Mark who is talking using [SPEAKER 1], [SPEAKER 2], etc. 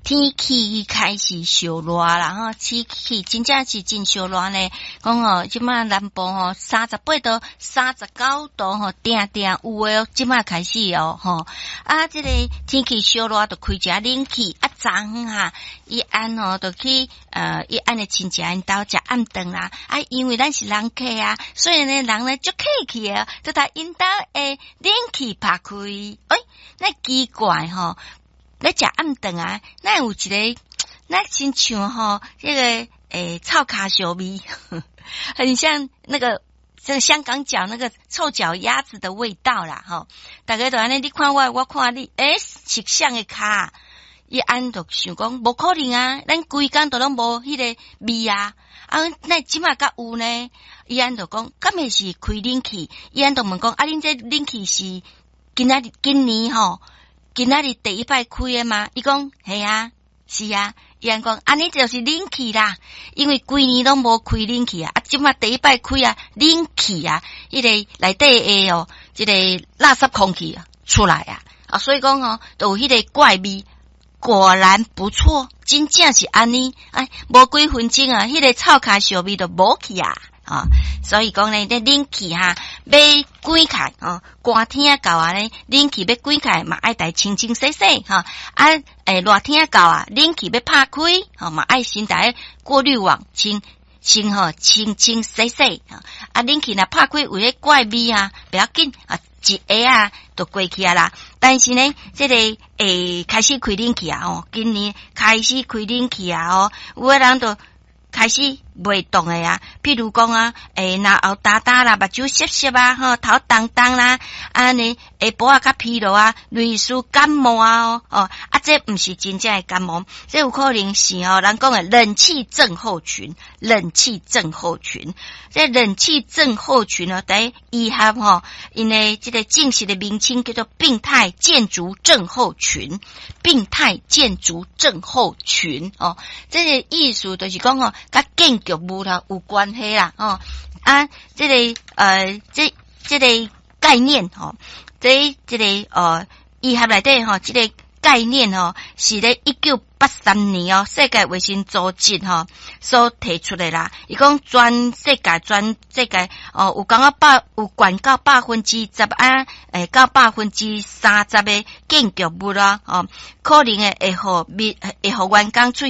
[SPEAKER 1] 天气开始烧热啦吼，天气真正是真烧热呢。讲哦，即马南部吼38度、39度吼，定定有诶哦。即马开始哦吼，即个天气烧热，就开只冷气。昨哈，伊安吼就去伊安诶亲戚因兜食暗顿啦。因为咱是人客啊，所以呢人呢就客气诶，就他因兜诶冷气拍开。那奇怪吼。咧食暗顿啊，那有一个，那亲像吼，这个臭卡小味，很像那个这个香港脚那个臭脚丫子的味道啦，吼。大家都安尼，你看我看你，食像的卡，伊安就想讲，无可能啊，咱规工都拢无迄个味啊，那即马甲有呢？伊安就讲，敢会是开冷气？伊安就问讲，恁这冷气是今年吼？今仔日第一摆开诶吗？伊讲系啊，是啊。伊安讲安尼就是冷气啦，因为规年拢无开冷气啊，即马第一摆开啊，冷气啊，迄个内底诶哦，即个垃圾空气出来啊，所以讲哦，就有迄个怪味，果然不错，真正是安尼，无几分钟啊，迄个臭卡小味就无去啊。所以讲呢，这冷气哈要关开寒天到啊呢，冷气要关开嘛，爱带清清洗洗热天到啊，冷气要拍开嘛，爱先带过滤网清清清洗洗冷气若拍开有迄怪味不要紧一下就过去啦。但是呢，这个开始开冷气今年开始开冷气有的人就开始袂动诶譬如讲若后打打啦，目睭涩涩啊，头重重啦，安尼下晡较疲劳类似感冒这毋是真正诶感冒，这有可能是人讲诶冷气症候群。这冷气症候群在医学因为这个正式的名称叫做病态建筑症候群。这个意思就是讲甲建筑物啦有关系啦这个概念这个医学内底这个概念是咧1983年世界卫生组织所提出的啦。伊讲全世界有讲有管到10%到30%的建筑物啦可能会互员工